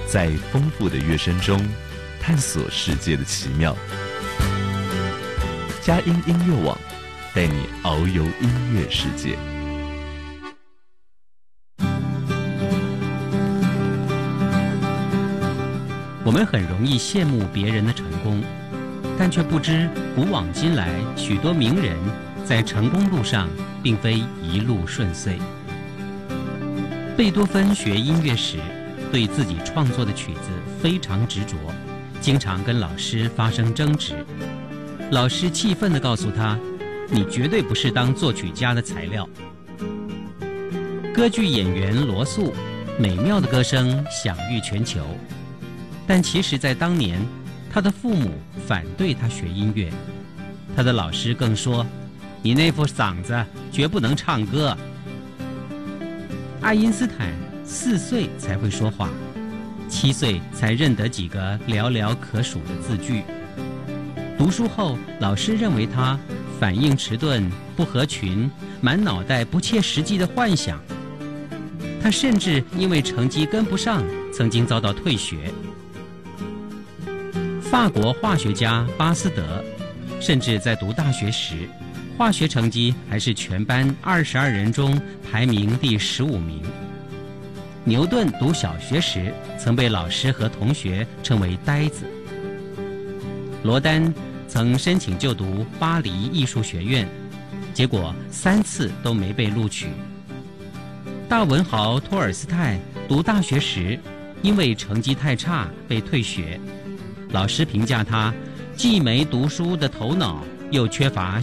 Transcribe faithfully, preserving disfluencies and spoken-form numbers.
在丰富的乐声中探索世界的奇妙。佳音音乐网带你遨游音乐世界。 我们很容易羡慕别人的成功，但却不知古往今来许多名人在成功路上并非一路顺遂。贝多芬学音乐时，对自己创作的曲子非常执着，经常跟老师发生争执。老师气愤地告诉他：“你绝对不是当作曲家的材料。”歌剧演员罗素，美妙的歌声享誉全球，但其实在当年，他的父母反对他学音乐，他的老师更说：“你那副嗓子绝不能唱歌。”爱因斯坦四岁才会说话，七岁才认得几个寥寥可数的字句。读书后，老师认为他反应迟钝、不合群，满脑袋不切实际的幻想。他甚至因为成绩跟不上，曾经遭到退学。法国化学家巴斯德，甚至在读大学时，化学成绩还是全班二十二人中排名第十五名。牛顿读小学时，曾被老师和同学称为呆子。罗丹曾申请就读巴黎艺术学院，结果三次都没被录取。大文豪托尔斯泰读大学时，因为成绩太差被退学，老师评价他既没读书的头脑，又缺乏